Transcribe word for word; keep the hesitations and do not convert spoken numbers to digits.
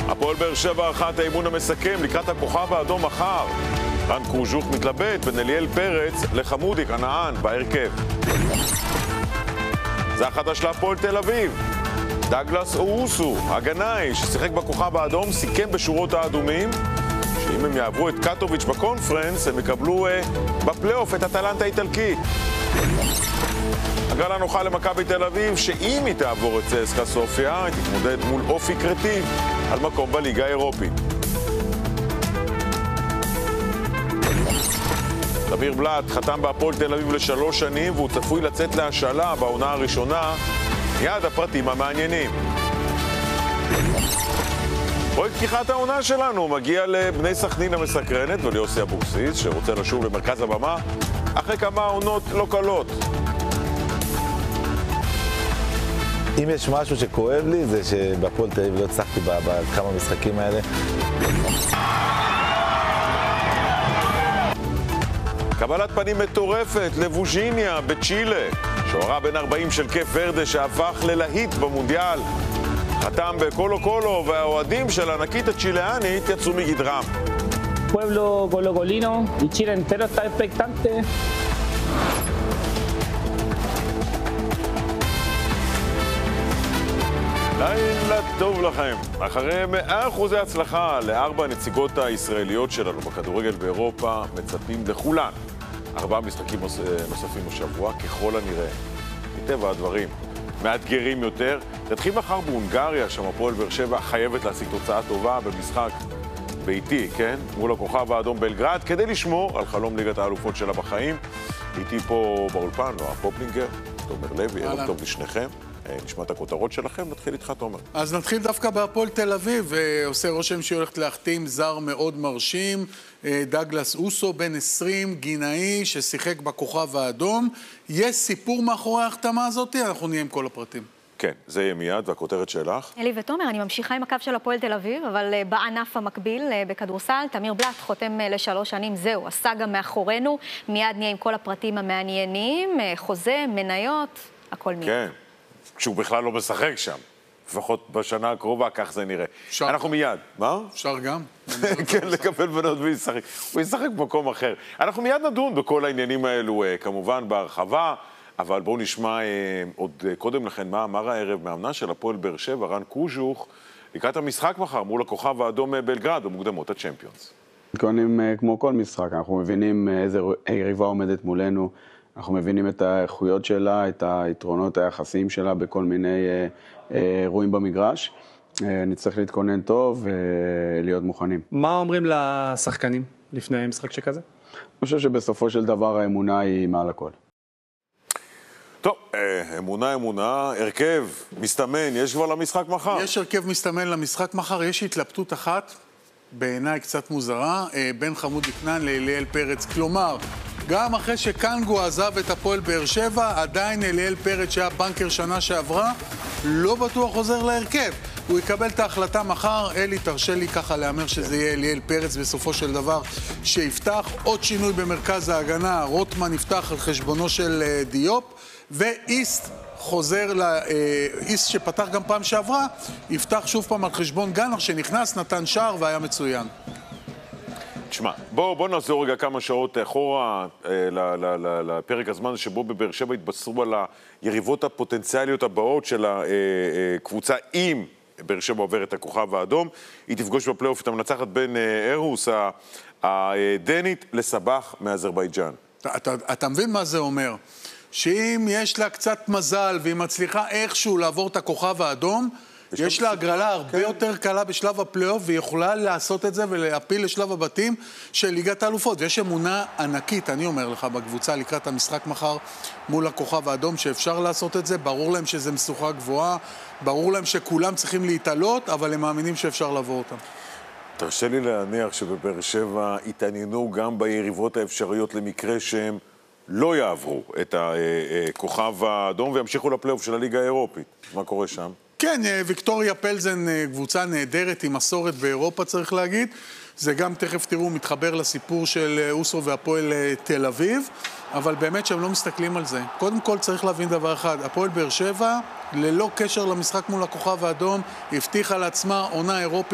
הפועל באר שבע ערכה את האימון המסכם לקראת הכוכב האדום מחר. רן קוז'וך מתלבט בין אליאל פרץ לחמודי כנען בהרכב. זה החדש להפועל תל אביב. דגלס אורוסו, הגנאי ששיחק בכוכב האדום, סיכם בשורות האדומים שאם הם יעברו את קטוביץ' בקונפרנס הם יקבלו אה, בפלייאוף את הטלנט האיטלקי. הגרלה נוחה למכבי תל אביב שאם היא תעבור את צסקה סופיה היא תתמודד מול אופי קרטיב על מקום בליגה האירופית. תמיר בלאט חתם בהפועל תל אביב לשלוש שנים והוא צפוי לצאת להשאלה בעונה הראשונה. מיד הפרטים המעניינים. פרויקט פתיחת העונה שלנו מגיע לבני סכנין המסקרנת וליוסי אבוקסיס שרוצה לשוב למרכז הבמה אחרי כמה עונות לא קלות. אם יש משהו שכואב לי זה שבהפועל תל אביב לא הצלחתי בכמה משחקים האלה. קבלת פנים מטורפת לבוז'יניה בצ'ילה. שוערה בן ארבעים של קייפ ורדה שהפך ללהיט במונדיאל. חתם בקולו קולו והאוהדים של הענקית הצ'יליאנית יצאו מגדרם. Pueblo colocolino y Chile entero está expectante. לילה טוב לכם. אחרי מאה אחוזי הצלחה לארבע הנציגות הישראליות שלנו בכדורגל באירופה מצפים לכולן ארבעה משחקים נוספים בשבוע, ככל הנראה. מטבע הדברים, מאתגרים יותר. תתחיל מחר בהונגריה, שם הפועל באר שבע חייבת להשיג תוצאה טובה במשחק ביתי, כן? מול הכוכב האדום בלגרד, כדי לשמור על חלום ליגת האלופות שלה בחיים. איתי פה באולפן, נועה פופלינגר, תומר לוי, ערב טוב לשניכם. נשמע את הכותרות שלכם, נתחיל איתך, תומר. אז נתחיל דווקא בהפועל תל אביב, ועושה רושם שהיא הולכת להחתים זר מאוד מרשים, דגלס אורוסו, בן עשרים, גינאי, ששיחק בכוכב האדום. יש סיפור מאחורי ההחתמה הזאת, אנחנו נהיה עם כל הפרטים. כן, זה יהיה מיד, והכותרת שלך. אלי ותומר, אני ממשיכה עם הקו של הפועל תל אביב, אבל בענף המקביל, בכדורסל, תמיר בלאט חותם לשלוש שנים, זהו, הסאגה מאחורינו, מיד נהיה עם כל הפרטים המעניינים, חוזה, מניות, הכל מיד. כן. כשהוא בכלל לא משחק שם. לפחות בשנה הקרובה, כך זה נראה. אפשר. אנחנו מיד. מה? אפשר גם. כן, לקבל בנות וישחק. הוא ישחק במקום אחר. אנחנו מיד נדון בכל העניינים האלו, כמובן, בהרחבה, אבל בואו נשמע עוד קודם לכן מה אמר הערב מאמנה של הפועל באר שבע, רן קוז'וך, לקראת המשחק מחר מול הכוכב האדום בלגרד, במוקדמות הצ'מפיונס. מתכוננים כמו כל משחק, אנחנו מבינים איזה יריבה עומדת מולנו, אנחנו מבינים את האיכויות שלה, את היתרונות היחסיים שלה בכל מיני אירועים במגרש. נצטרך להתכונן טוב ולהיות מוכנים. מה אומרים לשחקנים לפני משחק שכזה? אני חושב שבסופו של דבר האמונה היא מעל הכל. טוב, אמונה, אמונה, הרכב, מסתמן, יש כבר למשחק מחר? יש הרכב מסתמן למשחק מחר, יש התלבטות אחת, בעיניי קצת מוזרה, בין חמודי כנען לאליאל פרץ, כלומר, גם אחרי שקנגו עזב את הפועל באר שבע, עדיין אליאל פרץ שהיה בנקר שנה שעברה, לא בטוח חוזר להרכב. הוא יקבל את ההחלטה מחר, אלי תרשה לי ככה לאמר שזה יהיה אליאל פרץ בסופו של דבר שיפתח. עוד שינוי במרכז ההגנה, רוטמן יפתח על חשבונו של דיופ, ואיסט חוזר לאיסט שפתח גם פעם שעברה, יפתח שוב פעם על חשבון גנר שנכנס, נתן שער והיה מצוין. תשמע, בוא, בוא נחזור רגע כמה שעות אחורה לפרק הזמן שבו בבאר שבע התבשרו על היריבות הפוטנציאליות הבאות של הקבוצה אם באר שבע עוברת הכוכב האדום. היא תפגוש בפלייאוף את המנצחת בין ארוס הדנית לסבח מאזרבייג'אן. אתה, אתה מבין מה זה אומר? שאם יש לה קצת מזל והיא מצליחה איכשהו לעבור את הכוכב האדום, יש לה הגרלה הרבה יותר קלה בשלב הפלייאוף, והיא יכולה לעשות את זה ולהפיל לשלב הבתים של ליגת האלופות. ויש אמונה ענקית, אני אומר לך, בקבוצה לקראת המשחק מחר מול הכוכב האדום, שאפשר לעשות את זה. ברור להם שזה משוכה גבוהה, ברור להם שכולם צריכים להתעלות, אבל הם מאמינים שאפשר לעבור אותם. תרשה לי להניח שבבאר שבע התעניינו גם ביריבות האפשריות למקרה שהם לא יעברו את הכוכב האדום וימשיכו לפלייאוף של הליגה האירופית. מה קורה שם? כן, ויקטוריה פלזן, קבוצה נהדרת עם מסורת באירופה, צריך להגיד. זה גם, תכף תראו, מתחבר לסיפור של אוסו והפועל תל אביב, אבל באמת שהם לא מסתכלים על זה. קודם כל צריך להבין דבר אחד, הפועל באר שבע, ללא קשר למשחק מול הכוכב האדום, הבטיחה לעצמה עונה אירופית